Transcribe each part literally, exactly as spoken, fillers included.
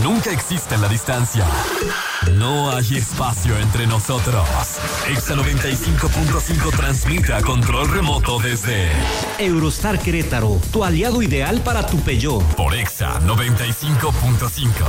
Nunca existe la distancia. No hay espacio entre nosotros. Exa noventa y cinco punto cinco transmite a control remoto desde Eurostar Querétaro, tu aliado ideal para tu Peugeot. Por Exa noventa y cinco punto cinco.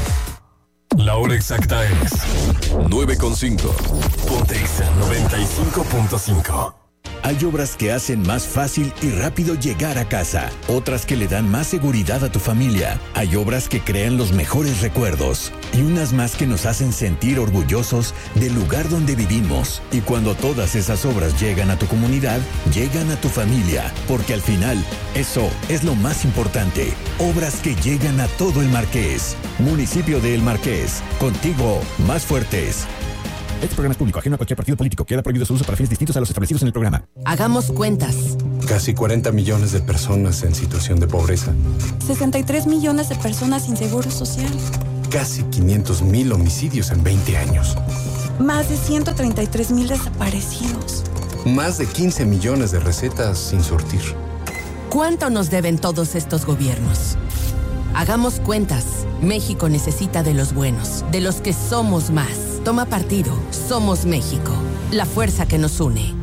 La hora exacta es nueve con cinco. Ponte Exa noventa y cinco punto cinco. Hay obras que hacen más fácil y rápido llegar a casa, otras que le dan más seguridad a tu familia. Hay obras que crean los mejores recuerdos y unas más que nos hacen sentir orgullosos del lugar donde vivimos. Y cuando todas esas obras llegan a tu comunidad, llegan a tu familia, porque al final, eso es lo más importante. Obras que llegan a todo el Marqués. Municipio de El Marqués, contigo más fuertes. Este programa es público, ajeno a cualquier partido político. Queda prohibido su uso para fines distintos a los establecidos en el programa. Hagamos cuentas. Casi cuarenta millones de personas en situación de pobreza. sesenta y tres millones de personas sin seguro social. Casi quinientos mil homicidios en veinte años. Más de ciento treinta y tres mil desaparecidos. Más de quince millones de recetas sin surtir. ¿Cuánto nos deben todos estos gobiernos? Hagamos cuentas. México necesita de los buenos, de los que somos más. Toma partido. Somos México. La fuerza que nos une.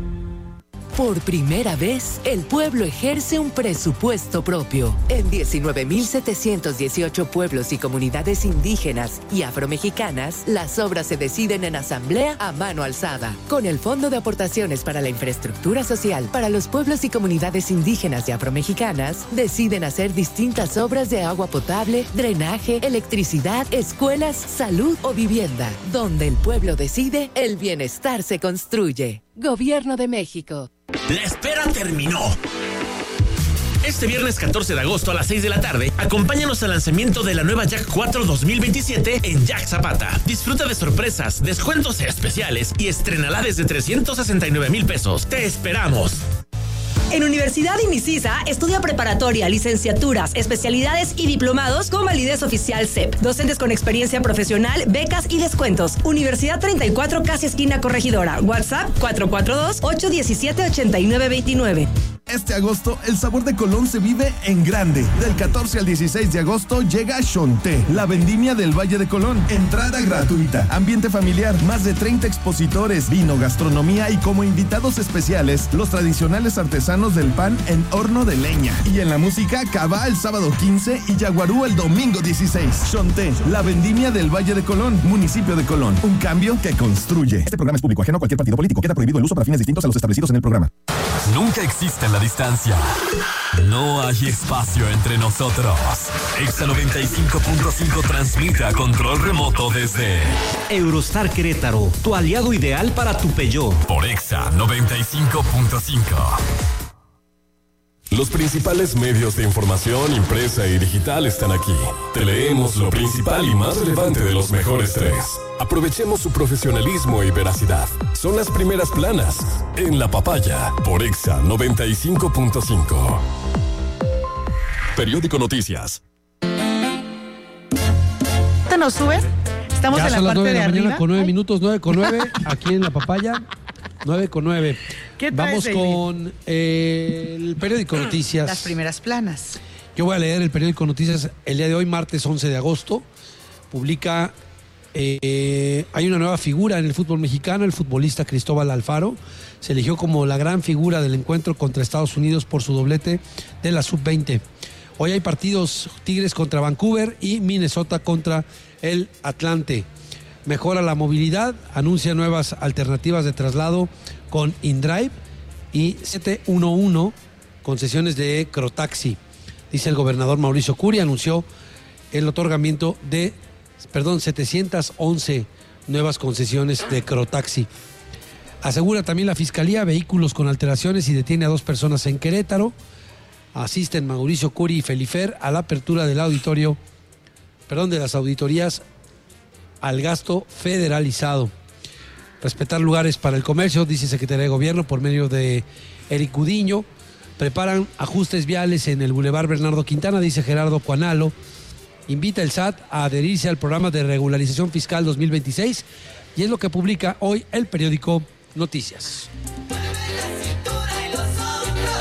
Por primera vez, el pueblo ejerce un presupuesto propio. En diecinueve mil setecientos dieciocho pueblos y comunidades indígenas y afromexicanas, las obras se deciden en asamblea a mano alzada. Con el Fondo de Aportaciones para la Infraestructura Social para los pueblos y comunidades indígenas y afromexicanas, deciden hacer distintas obras de agua potable, drenaje, electricidad, escuelas, salud o vivienda. Donde el pueblo decide, el bienestar se construye. Gobierno de México. La espera terminó. Este viernes catorce de agosto a las seis de la tarde, acompáñanos al lanzamiento de la nueva Jack cuatro dos mil veintisiete en Jack Zapata. Disfruta de sorpresas, descuentos especiales y estrénala desde trescientos sesenta y nueve mil pesos. ¡Te esperamos! En Universidad INICISA estudia preparatoria, licenciaturas, especialidades y diplomados con validez oficial C E P. Docentes con experiencia profesional, becas y descuentos. Universidad treinta y cuatro, casi esquina Corregidora. WhatsApp cuatro cuatro dos, ocho uno siete, ocho nueve dos nueve. Este agosto, el sabor de Colón se vive en grande. Del catorce al dieciséis de agosto llega Xonté, la vendimia del Valle de Colón. Entrada gratuita, ambiente familiar, más de treinta expositores, vino, gastronomía y como invitados especiales, los tradicionales artesanos del pan en horno de leña. Y en la música, Cabá el sábado quince y Yaguarú el domingo dieciséis. Xonté, la vendimia del Valle de Colón, municipio de Colón. Un cambio que construye. Este programa es público, ajeno a cualquier partido político. Queda prohibido el uso para fines distintos a los establecidos en el programa. Nunca existe la distancia. No hay espacio entre nosotros. Exa noventa y cinco punto cinco transmite a control remoto desde Eurostar Querétaro, tu aliado ideal para tu Peugeot. Por Exa noventa y cinco punto cinco. Los principales medios de información impresa y digital están aquí. Te leemos lo principal y más relevante de los mejores tres. Aprovechemos su profesionalismo y veracidad. Son las primeras planas en La Papaya por Exa noventa y cinco punto cinco. Periódico Noticias. ¿Te nos sube? Estamos ya en la son las parte nueve de de la mañana arriba. con nueve Ay. minutos, nueve con nueve, aquí en La Papaya, nueve con nueve. ¿Qué traes, Vamos Eileen? con eh, el periódico Noticias. Las primeras planas. Yo voy a leer el periódico Noticias el día de hoy, martes once de agosto. Publica, eh, hay una nueva figura en el fútbol mexicano, el futbolista Cristóbal Alfaro. Se eligió como la gran figura del encuentro contra Estados Unidos por su doblete de la sub veinte. Hoy hay partidos: Tigres contra Vancouver y Minnesota contra el Atlante. Mejora la movilidad, anuncia nuevas alternativas de traslado con InDrive y setecientos once concesiones de Crotaxi. Dice el gobernador Mauricio Curi, anunció el otorgamiento de, perdón, setecientas once nuevas concesiones de Crotaxi. Asegura también la Fiscalía vehículos con alteraciones y detiene a dos personas en Querétaro. Asisten Mauricio Curi y Felifer a la apertura del auditorio, perdón, de las auditorías al gasto federalizado. Respetar lugares para el comercio, dice Secretaría de Gobierno por medio de Eric Gudiño. Preparan ajustes viales en el Boulevard Bernardo Quintana, dice Gerardo Cuanalo. Invita el S A T a adherirse al programa de regularización fiscal dos mil veintiséis y es lo que publica hoy el periódico Noticias.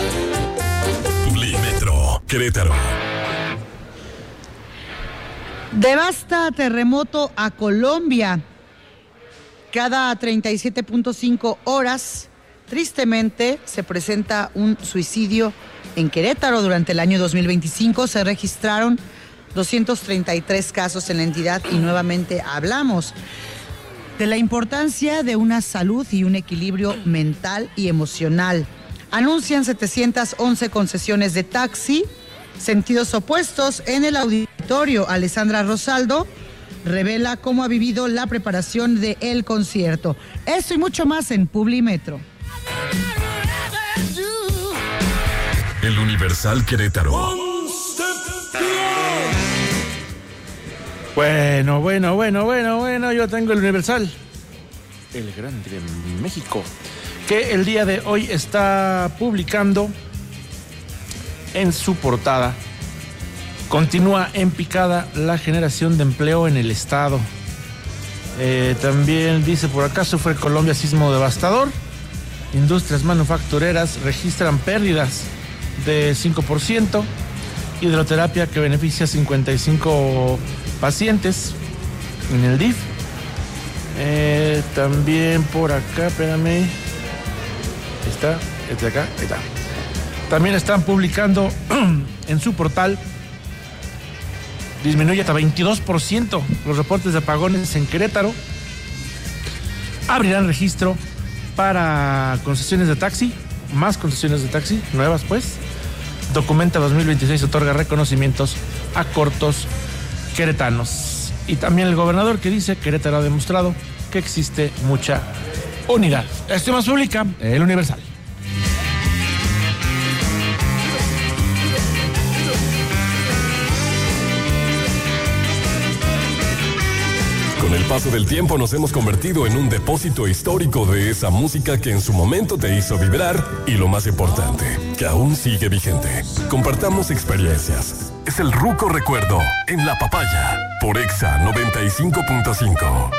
Metro, Querétaro. Devasta terremoto a Colombia. Cada treinta y siete punto cinco horas, tristemente, se presenta un suicidio en Querétaro. Durante el año dos mil veinticinco se registraron doscientos treinta y tres casos en la entidad y nuevamente hablamos de la importancia de una salud y un equilibrio mental y emocional. Anuncian setecientas once concesiones de taxi, sentidos opuestos en el auditorio. Alessandra Rosaldo revela cómo ha vivido la preparación del concierto. Esto y mucho más en Publimetro. El Universal Querétaro. Bueno, bueno, bueno, bueno, bueno, yo tengo el Universal, el Grande de México, que el día de hoy está publicando en su portada: continúa en picada la generación de empleo en el estado. Eh, también dice por acá: sufre Colombia sismo devastador. Industrias manufactureras registran pérdidas de cinco por ciento. Hidroterapia que beneficia a cincuenta y cinco pacientes en el D I F. Eh, también por acá, espérame. Está, este de acá, ahí está. También están publicando en su portal: disminuye hasta veintidós por ciento los reportes de apagones en Querétaro. Abrirán registro para concesiones de taxi, más concesiones de taxi, nuevas pues. Documenta dos mil veintiséis otorga reconocimientos a cortos queretanos. Y también el gobernador que dice: Querétaro ha demostrado que existe mucha unidad. Esto más publica el Universal. Con el paso del tiempo nos hemos convertido en un depósito histórico de esa música que en su momento te hizo vibrar y, lo más importante, que aún sigue vigente. Compartamos experiencias. Es el Ruco Recuerdo en La Papaya por Exa noventa y cinco punto cinco.